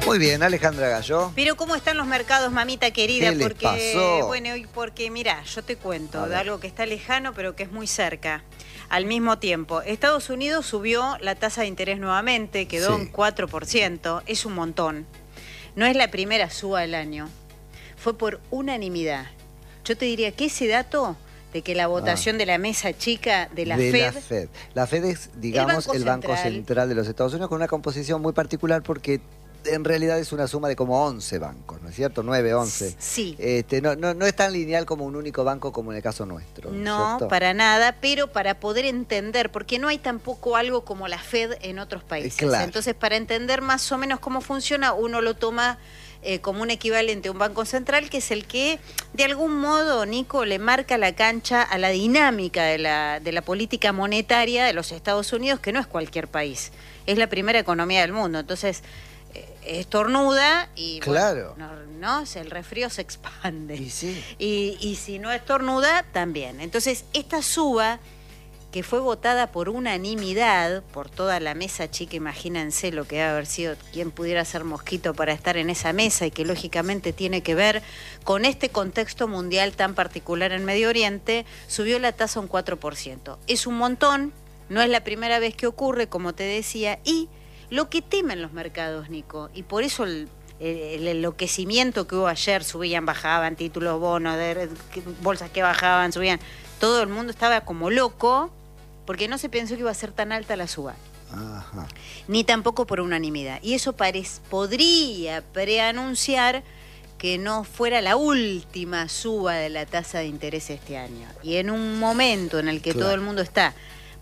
Muy bien, Alejandra Gallo. Pero ¿cómo están los mercados, mamita querida? ¿Qué les pasó? Bueno, porque mira, yo te cuento de algo que está lejano, pero que es muy cerca. Al mismo tiempo, Estados Unidos subió la tasa de interés nuevamente, quedó en 4%, es un montón. No es la primera suba del año, fue por unanimidad. Yo te diría que ese dato de que la votación de la mesa chica de la Fed... La Fed es, digamos, el Banco Central de los Estados Unidos, con una composición muy particular porque en realidad es una suma de como 11 bancos, ¿no es cierto? 9, 11. Sí. No es tan lineal como un único banco como en el caso nuestro. No, para nada, pero para poder entender, porque no hay tampoco algo como la Fed en otros países. Claro. Entonces, para entender más o menos cómo funciona, uno lo toma como un equivalente a un banco central, que es el que, de algún modo, Nico, le marca la cancha a la dinámica de la política monetaria de los Estados Unidos, que no es cualquier país, es la primera economía del mundo. Entonces, estornuda y claro, bueno, el resfrío se expande. Y sí. Y si no estornuda, también. Entonces, esta suba, que fue votada por unanimidad por toda la mesa chica, imagínense lo que debe haber sido, quién pudiera ser mosquito para estar en esa mesa, y que lógicamente tiene que ver con este contexto mundial tan particular en Medio Oriente, subió la tasa un 4%. Es un montón, no es la primera vez que ocurre, como te decía, y lo que temen los mercados, Nico, y por eso el enloquecimiento que hubo ayer, subían, bajaban, títulos, bonos, bolsas que bajaban, subían, todo el mundo estaba como loco, porque no se pensó que iba a ser tan alta la suba. Ajá. Ni tampoco por unanimidad. Y eso podría preanunciar que no fuera la última suba de la tasa de interés este año. Y en un momento en el que todo el mundo está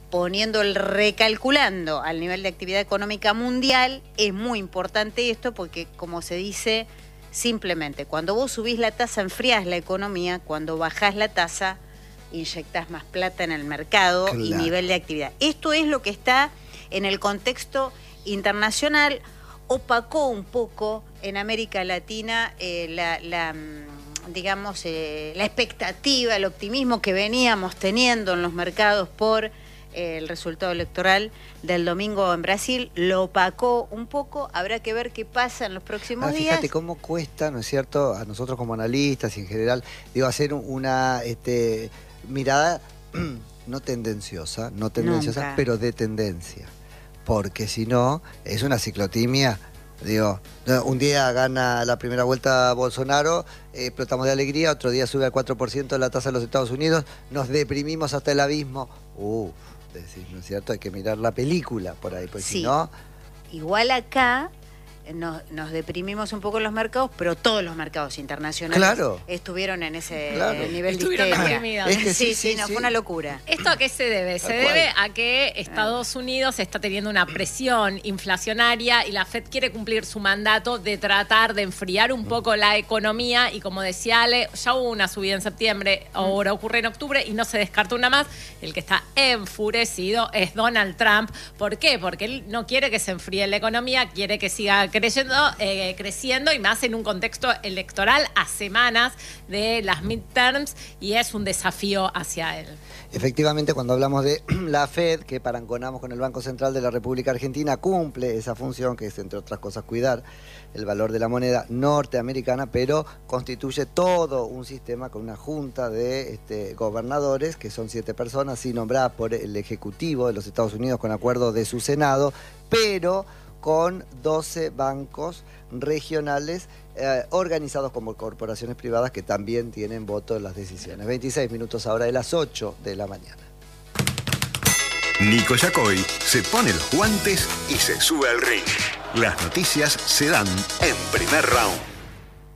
recalculando al nivel de actividad económica mundial, es muy importante esto, porque, como se dice, simplemente cuando vos subís la tasa enfriás la economía, cuando bajás la tasa inyectás más plata en el mercado y nivel de actividad. Esto es lo que está en el contexto internacional. Opacó un poco en América Latina la expectativa, el optimismo que veníamos teniendo en los mercados por el resultado electoral del domingo en Brasil. Lo opacó un poco, habrá que ver qué pasa en los próximos días. Fíjate cómo cuesta, ¿no es cierto?, a nosotros como analistas y en general, hacer una mirada no tendenciosa, Nunca. pero de tendencia. Porque si no, es una ciclotimia. Un día gana la primera vuelta Bolsonaro, explotamos de alegría, otro día sube al 4% la tasa de los Estados Unidos, nos deprimimos hasta el abismo. ¿No es cierto? Hay que mirar la película por ahí, porque si no... Igual acá nos deprimimos un poco en los mercados, pero todos los mercados internacionales estuvieron en ese nivel de histeria. Es que sí, fue una locura. ¿Esto a qué se debe? Se debe a que Estados Unidos está teniendo una presión inflacionaria y la Fed quiere cumplir su mandato de tratar de enfriar un poco la economía, y como decía Ale, ya hubo una subida en septiembre, ahora ocurre en octubre y no se descarta una más. El que está enfurecido es Donald Trump. ¿Por qué? Porque él no quiere que se enfríe la economía, quiere que siga creciendo, y más en un contexto electoral a semanas de las midterms, y es un desafío hacia él. Efectivamente, cuando hablamos de la Fed, que parangonamos con el Banco Central de la República Argentina, cumple esa función, que es, entre otras cosas, cuidar el valor de la moneda norteamericana, pero constituye todo un sistema con una junta de gobernadores, que son 7 personas, sí, nombradas por el Ejecutivo de los Estados Unidos con acuerdo de su Senado, pero con 12 bancos regionales organizados como corporaciones privadas que también tienen voto en las decisiones. 26 minutos ahora de las 8 de la mañana. Nico Yacoy se pone los guantes y se sube al ring. Las noticias se dan en Primer Round.